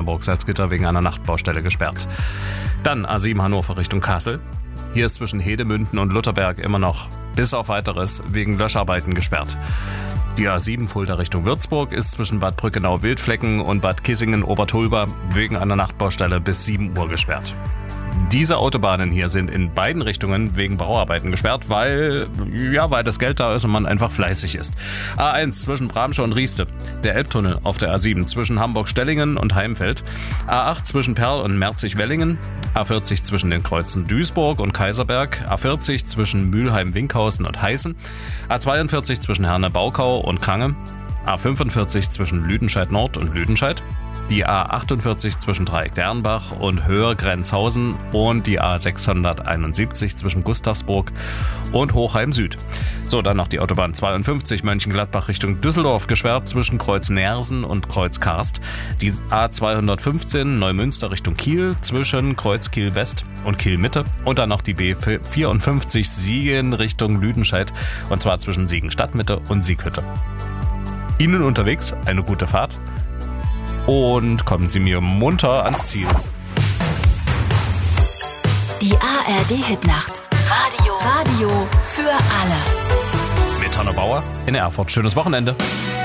Hamburg-Salzgitter wegen einer Nachtbaustelle gesperrt. Dann A7 Hannover Richtung Kassel. Hier ist zwischen Hedemünden und Lutherberg immer noch bis auf Weiteres wegen Löscharbeiten gesperrt. Die A7 Fulda Richtung Würzburg ist zwischen Bad Brückenau-Wildflecken und Bad Kissingen-Obertulba wegen einer Nachtbaustelle bis 7 Uhr gesperrt. Diese Autobahnen hier sind in beiden Richtungen wegen Bauarbeiten gesperrt, weil das Geld da ist und man einfach fleißig ist. A1 zwischen Bramsche und Rieste, der Elbtunnel auf der A7 zwischen Hamburg-Stellingen und Heimfeld, A8 zwischen Perl und Merzig-Wellingen, A40 zwischen den Kreuzen Duisburg und Kaiserberg, A40 zwischen Mülheim-Winkhausen und Heißen, A42 zwischen Herne-Baukau und Krange, A45 zwischen Lüdenscheid Nord und Lüdenscheid, die A48 zwischen Dreieck-Dernbach und Höhr-Grenzhausen und die A671 zwischen Gustavsburg und Hochheim Süd. So, dann noch die Autobahn 52 Mönchengladbach Richtung Düsseldorf gesperrt zwischen Kreuz Nersen und Kreuz Karst. Die A215 Neumünster Richtung Kiel zwischen Kreuz Kiel West und Kiel Mitte. Und dann noch die B54 Siegen Richtung Lüdenscheid und zwar zwischen Siegen Stadtmitte und Sieghütte. Ihnen unterwegs eine gute Fahrt. Und kommen Sie mir munter ans Ziel. Die ARD-Hitnacht. Radio für alle. Mit Hanno Bauer in Erfurt. Schönes Wochenende.